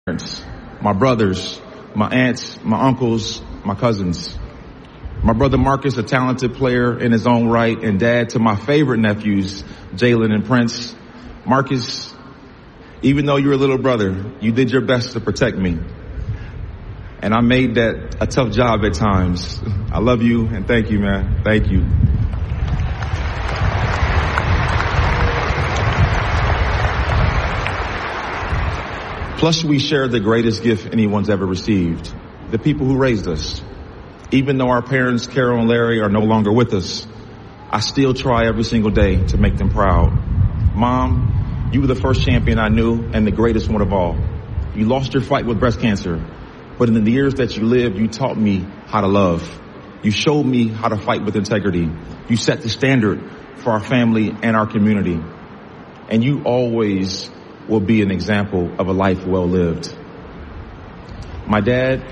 parents, my brothers, my aunts, my uncles, my cousins. My brother Marcus, a talented player in his own right, and dad to my favorite nephews, Jalen and Prince. Marcus, even though you're a little brother, you did your best to protect me. And I made that a tough job at times. I love you and thank you, man. Thank you. Plus, we share the greatest gift anyone's ever received, the people who raised us. Even though our parents, Carol and Larry, are no longer with us, I still try every single day to make them proud. Mom, you were the first champion I knew and the greatest one of all. You lost your fight with breast cancer, but in the years that you lived, you taught me how to love. You showed me how to fight with integrity. You set the standard for our family and our community. And you always will be an example of a life well lived. My dad,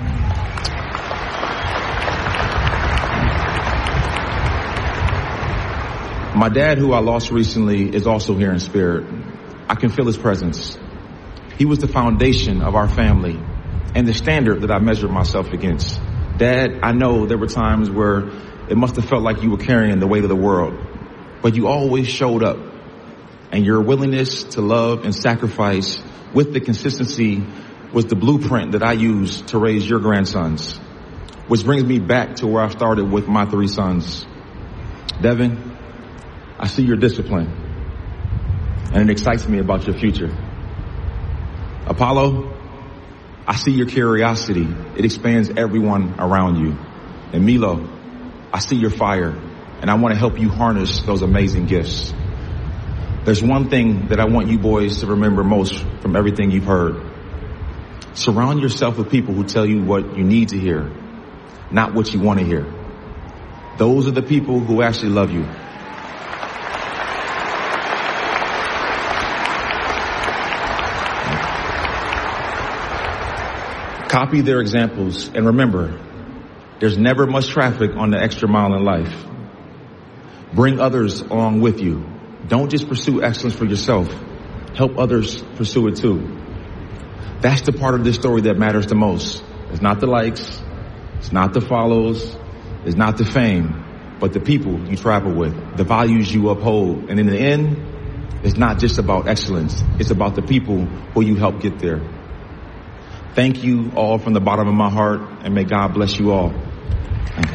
who I lost recently, is also here in spirit. I can feel his presence. He was the foundation of our family and the standard that I measured myself against. Dad, I know there were times where it must have felt like you were carrying the weight of the world, but you always showed up, and your willingness to love and sacrifice with the consistency was the blueprint that I used to raise your grandsons, which brings me back to where I started with my 3 sons. Devin, I see your discipline, and it excites me about your future. Apollo, I see your curiosity. It expands everyone around you. And Milo, I see your fire, and I want to help you harness those amazing gifts. There's one thing that I want you boys to remember most from everything you've heard. Surround yourself with people who tell you what you need to hear, not what you want to hear. Those are the people who actually love you. Copy their examples, and remember, there's never much traffic on the extra mile in life. Bring others along with you. Don't just pursue excellence for yourself. Help others pursue it too. That's the part of this story that matters the most. It's not the likes, it's not the follows, it's not the fame, but the people you travel with, the values you uphold. And in the end, it's not just about excellence. It's about the people who you help get there. Thank you all from the bottom of my heart, and may God bless you all. Thank you.